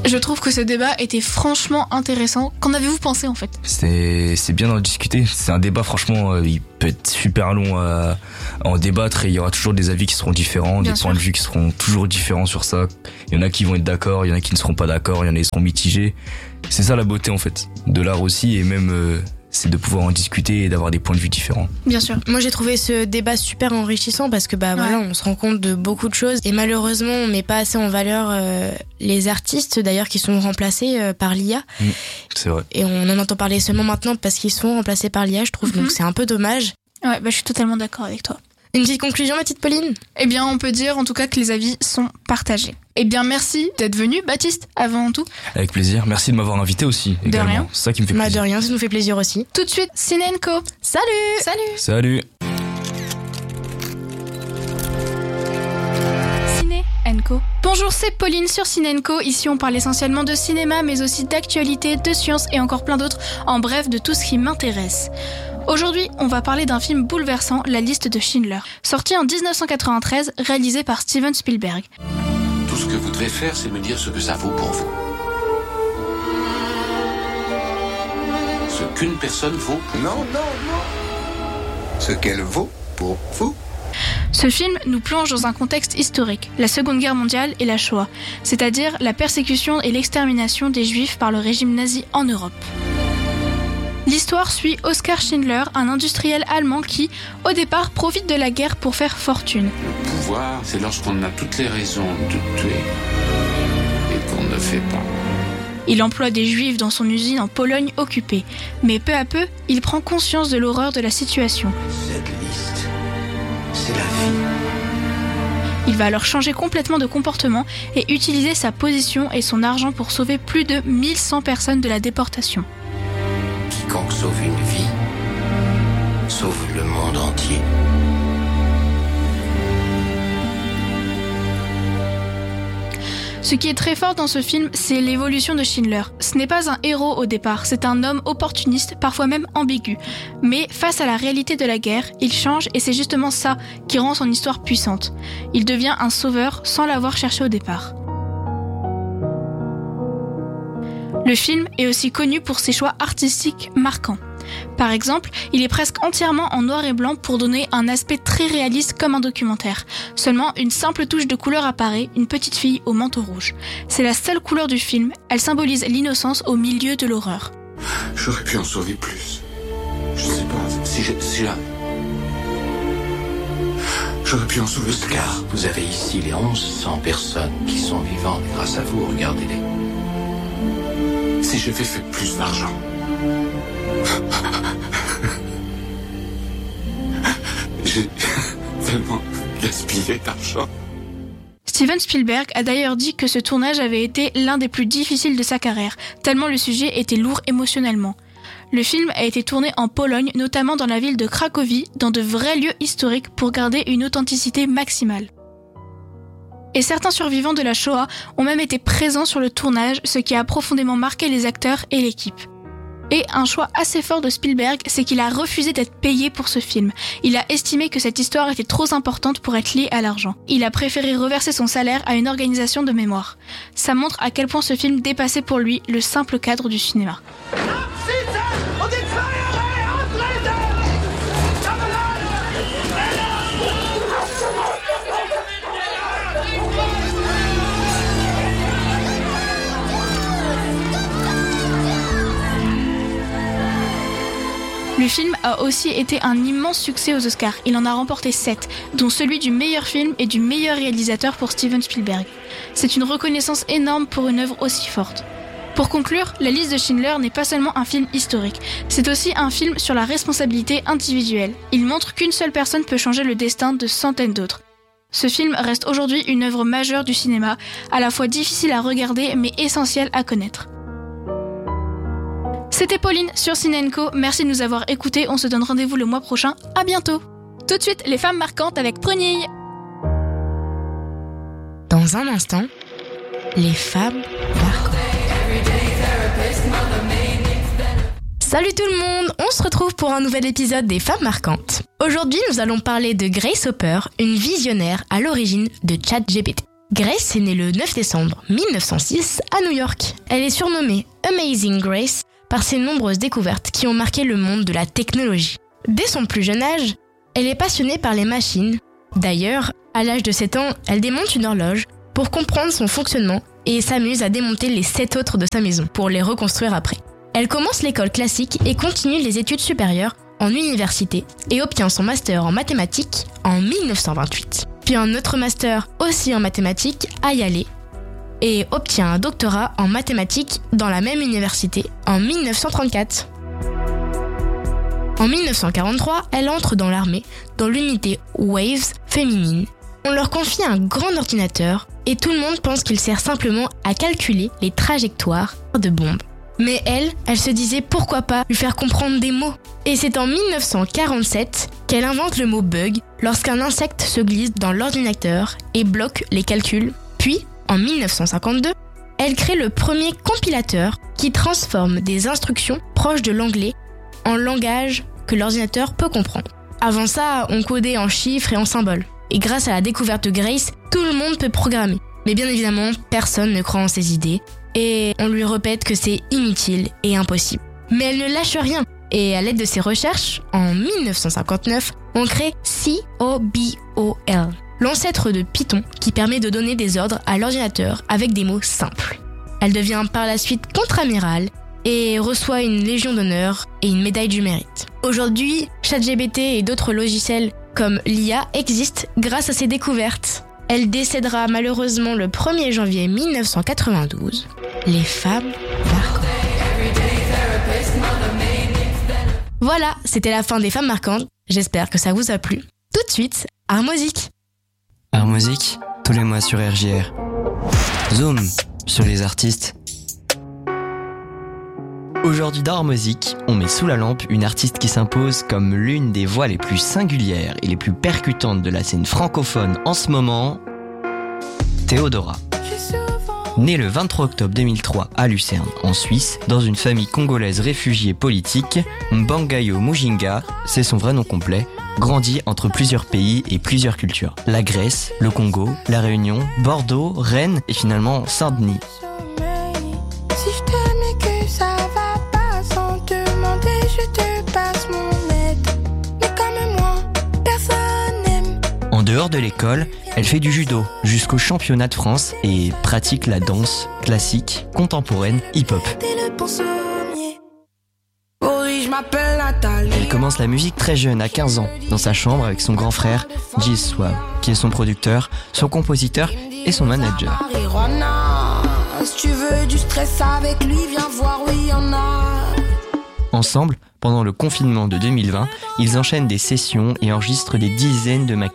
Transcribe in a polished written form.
Je trouve que ce débat était franchement intéressant. Qu'en avez-vous pensé en fait ? C'est bien d'en discuter. C'est un débat, franchement, il peut être super long à en débattre et il y aura toujours des avis qui seront différents, Bien des sûr. points de vue qui seront toujours différents sur ça. Il y en a qui vont être d'accord, il y en a qui ne seront pas d'accord, il y en a qui seront mitigés. C'est ça la beauté en fait de l'art aussi, et même c'est de pouvoir en discuter et d'avoir des points de vue différents. Bien sûr. Moi j'ai trouvé ce débat super enrichissant parce que voilà, on se rend compte de beaucoup de choses et malheureusement on met pas assez en valeur les artistes d'ailleurs qui sont remplacés par l'IA. C'est vrai. Et on en entend parler seulement maintenant parce qu'ils sont remplacés par l'IA, je trouve, donc c'est un peu dommage. Ouais, je suis totalement d'accord avec toi. Une petite conclusion, ma petite Pauline ? Eh bien, on peut dire en tout cas que les avis sont partagés. Eh bien, merci d'être venu, Baptiste, avant tout. Avec plaisir. Merci de m'avoir invité aussi. De également. rien. C'est ça qui me fait De plaisir. rien, ça nous fait plaisir aussi. Tout de suite, Ciné & Co. Salut ! Salut. Salut. Ciné & Co. Bonjour, c'est Pauline sur Ciné & Co. Ici, on parle essentiellement de cinéma, mais aussi d'actualité, de sciences et encore plein d'autres. En bref, de tout ce qui m'intéresse. Aujourd'hui, on va parler d'un film bouleversant, La liste de Schindler, sorti en 1993, réalisé par Steven Spielberg. Tout ce que vous devez faire, c'est me dire ce que ça vaut pour vous. Ce qu'une personne vaut. Non. Ce qu'elle vaut pour vous. Ce film nous plonge dans un contexte historique, la Seconde Guerre mondiale et la Shoah, c'est-à-dire la persécution et l'extermination des Juifs par le régime nazi en Europe. L'histoire suit Oskar Schindler, un industriel allemand qui, au départ, profite de la guerre pour faire fortune. Le pouvoir, c'est lorsqu'on a toutes les raisons de tuer et qu'on ne fait pas. Il emploie des Juifs dans son usine en Pologne occupée, mais peu à peu, il prend conscience de l'horreur de la situation. Cette liste, c'est la vie. Il va alors changer complètement de comportement et utiliser sa position et son argent pour sauver plus de 1100 personnes de la déportation. Quiconque sauve une vie, sauve le monde entier. Ce qui est très fort dans ce film, c'est l'évolution de Schindler. Ce n'est pas un héros au départ, c'est un homme opportuniste, parfois même ambigu. Mais face à la réalité de la guerre, il change et c'est justement ça qui rend son histoire puissante. Il devient un sauveur sans l'avoir cherché au départ. Le film est aussi connu pour ses choix artistiques marquants. Par exemple, il est presque entièrement en noir et blanc pour donner un aspect très réaliste comme un documentaire. Seulement, une simple touche de couleur apparaît, une petite fille au manteau rouge. C'est la seule couleur du film, elle symbolise l'innocence au milieu de l'horreur. J'aurais pu en sauver plus. Je sais pas, J'aurais pu en sauver plus. Car vous avez ici les 1100 personnes qui sont vivantes grâce à vous, regardez-les. Si j'avais fait plus d'argent. J'ai tellement gaspillé d'argent. Steven Spielberg a d'ailleurs dit que ce tournage avait été l'un des plus difficiles de sa carrière, tellement le sujet était lourd émotionnellement. Le film a été tourné en Pologne, notamment dans la ville de Cracovie, dans de vrais lieux historiques pour garder une authenticité maximale. Et certains survivants de la Shoah ont même été présents sur le tournage, ce qui a profondément marqué les acteurs et l'équipe. Et un choix assez fort de Spielberg, c'est qu'il a refusé d'être payé pour ce film. Il a estimé que cette histoire était trop importante pour être liée à l'argent. Il a préféré reverser son salaire à une organisation de mémoire. Ça montre à quel point ce film dépassait pour lui le simple cadre du cinéma. Le film a aussi été un immense succès aux Oscars. Il en a remporté 7, dont celui du meilleur film et du meilleur réalisateur pour Steven Spielberg. C'est une reconnaissance énorme pour une œuvre aussi forte. Pour conclure, La liste de Schindler n'est pas seulement un film historique, c'est aussi un film sur la responsabilité individuelle. Il montre qu'une seule personne peut changer le destin de centaines d'autres. Ce film reste aujourd'hui une œuvre majeure du cinéma, à la fois difficile à regarder mais essentielle à connaître. C'était Pauline sur Ciné & Co. Merci de nous avoir écoutés. On se donne rendez-vous le mois prochain. À bientôt. Tout de suite, les femmes marquantes avec Prenille. Dans un instant, les femmes marquantes. Salut tout le monde, on se retrouve pour un nouvel épisode des femmes marquantes. Aujourd'hui, nous allons parler de Grace Hopper, une visionnaire à l'origine de ChatGPT. Grace est née le 9 décembre 1906 à New York. Elle est surnommée Amazing Grace par ses nombreuses découvertes qui ont marqué le monde de la technologie. Dès son plus jeune âge, elle est passionnée par les machines. D'ailleurs, à l'âge de 7 ans, elle démonte une horloge pour comprendre son fonctionnement et s'amuse à démonter les 7 autres de sa maison pour les reconstruire après. Elle commence l'école classique et continue les études supérieures en université et obtient son master en mathématiques en 1928. Puis un autre master aussi en mathématiques à Yale et obtient un doctorat en mathématiques dans la même université en 1934. En 1943, elle entre dans l'armée, dans l'unité Waves féminine. On leur confie un grand ordinateur et tout le monde pense qu'il sert simplement à calculer les trajectoires de bombes. Mais elle se disait pourquoi pas lui faire comprendre des mots. Et c'est en 1947 qu'elle invente le mot bug lorsqu'un insecte se glisse dans l'ordinateur et bloque les calculs. Puis, en 1952, elle crée le premier compilateur qui transforme des instructions proches de l'anglais en langage que l'ordinateur peut comprendre. Avant ça, on codait en chiffres et en symboles. Et grâce à la découverte de Grace, tout le monde peut programmer. Mais bien évidemment, personne ne croit en ses idées et on lui répète que c'est inutile et impossible. Mais elle ne lâche rien et à l'aide de ses recherches, en 1959, on crée COBOL, l'ancêtre de Python qui permet de donner des ordres à l'ordinateur avec des mots simples. Elle devient par la suite contre-amiral et reçoit une Légion d'honneur et une médaille du mérite. Aujourd'hui, ChatGPT et d'autres logiciels comme l'IA existent grâce à ses découvertes. Elle décédera malheureusement le 1er janvier 1992. Les femmes marquantes. Voilà, c'était la fin des femmes marquantes. J'espère que ça vous a plu. Tout de suite, Art Musique. Art Musique, tous les mois sur RJR. Zoom sur les artistes. Aujourd'hui dans Art Musique, on met sous la lampe une artiste qui s'impose comme l'une des voix les plus singulières et les plus percutantes de la scène francophone en ce moment, Théodora. Née le 23 octobre 2003 à Lucerne, en Suisse, dans une famille congolaise réfugiée politique, Mbangayo Mujinga, c'est son vrai nom complet, grandit entre plusieurs pays et plusieurs cultures. La Grèce, le Congo, la Réunion, Bordeaux, Rennes et finalement Saint-Denis. En dehors de l'école, elle fait du judo jusqu'au championnat de France et pratique la danse classique, contemporaine, hip-hop. Elle commence la musique très jeune, à 15 ans, dans sa chambre avec son grand frère, Gilles Swab, qui est son producteur, son compositeur et son manager. Si tu veux du stress avec lui, viens voir, oui, y en a. Ensemble, pendant le confinement de 2020, ils enchaînent des sessions et enregistrent des dizaines de maquettes